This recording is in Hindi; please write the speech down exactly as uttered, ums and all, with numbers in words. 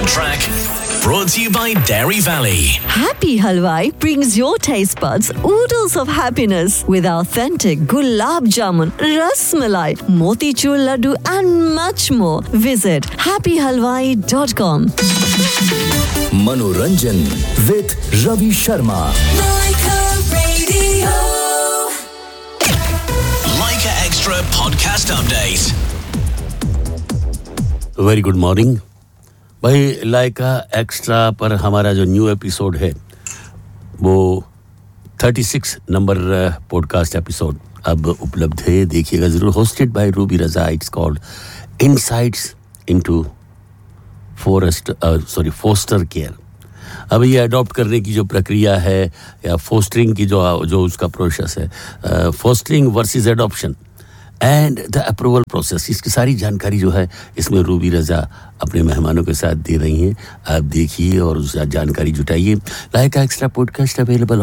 track. Brought to you by Dairy Valley. Happy Halwai brings your taste buds oodles of happiness with authentic gulab jamun, ras malai, motichur laddu and much more. Visit happy halwai dot com. Manoranjan with Ravi Sharma. Laika Radio. Laika Extra Podcast Update. Very good morning भाई. लाइका एक्स्ट्रा पर हमारा जो न्यू एपिसोड है वो छत्तीस नंबर पॉडकास्ट एपिसोड अब उपलब्ध है. देखिएगा ज़रूर. Hosted by Ruby Raza. It's called insights into forest sorry foster care. अब ये अडॉप्ट करने की जो प्रक्रिया है या फोस्टरिंग की जो जो उसका प्रोसेस है, fostering versus adoption and the approval process, इसकी सारी जानकारी जो है इसमें रूबी रज़ा अपने मेहमानों के साथ दे रही हैं. आप देखिए और उस जानकारी जुटाइए. लाइका एक्स्ट्रा पॉडकास्ट अवेलेबल